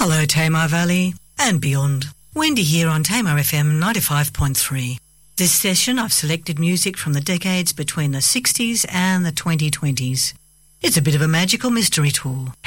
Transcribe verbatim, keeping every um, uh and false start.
Hello Tamar Valley and beyond. Wendy here on Tamar F M ninety-five point three. This session I've selected music from the decades between the sixties and the twenty twenties. It's a bit of a magical mystery tour.